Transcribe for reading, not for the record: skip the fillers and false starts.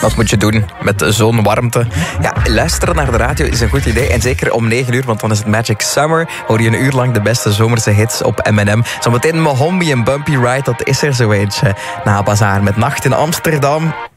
Wat moet je doen met zo'n warmte? Ja, luisteren naar de radio is een goed idee. En zeker om 9 uur, want dan is het Magic Summer. Hoor je een uur lang de beste zomerse hits op M&M. Zometeen Mohombi en Bumpy Ride, dat is er zo eentje. Na Bazaar met Nacht in Amsterdam.